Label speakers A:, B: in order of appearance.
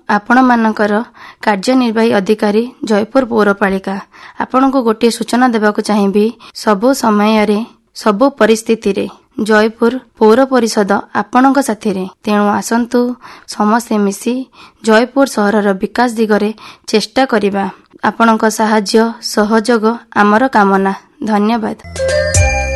A: आपण मानकर कार्यनिर्वाही अधिकारी जयपुर पौरपालिका आपनको गोटे सूचना देबाक चाहिबी। सबु समय रे सबु परिस्थिति रे जयपुर पौर परिषद आपणक साथी रे। तेणु आसंतु समस्ते मिसी जयपुर सहरर विकास दिगरे चेष्टा करिबा। आपणक साहाय्य सहयोग आमर कामना। धन्यवाद।